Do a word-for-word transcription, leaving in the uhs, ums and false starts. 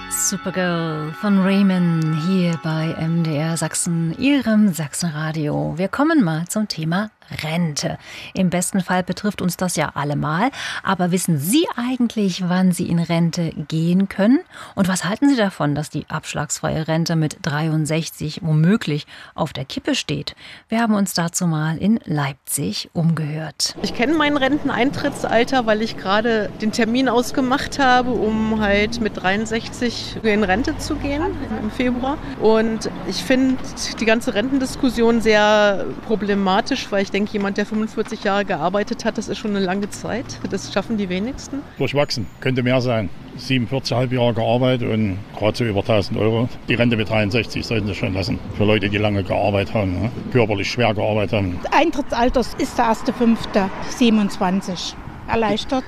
Supergirl von Raymond hier bei M D R Sachsen, Ihrem Sachsenradio. Wir kommen mal zum Thema Rente. Im besten Fall betrifft uns das ja allemal. Aber wissen Sie eigentlich, wann Sie in Rente gehen können? Und was halten Sie davon, dass die abschlagsfreie Rente mit dreiundsechzig womöglich auf der Kippe steht? Wir haben uns dazu mal in Leipzig umgehört. Ich kenne mein Renteneintrittsalter, weil ich gerade den Termin ausgemacht habe, um halt mit dreiundsechzig in Rente zu gehen im Februar. Und ich finde die ganze Rentendiskussion sehr problematisch, weil ich denke, jemand, der fünfundvierzig Jahre gearbeitet hat, das ist schon eine lange Zeit. Das schaffen die wenigsten. Durchwachsen, könnte mehr sein. siebenundvierzig Komma fünf Jahre gearbeitet und gerade so über tausend Euro. Die Rente mit dreiundsechzig sollten sie schon lassen. Für Leute, die lange gearbeitet haben, ne? Körperlich schwer gearbeitet haben. Eintrittsalter ist der erster fünfter siebenundzwanzig. Erleichtert.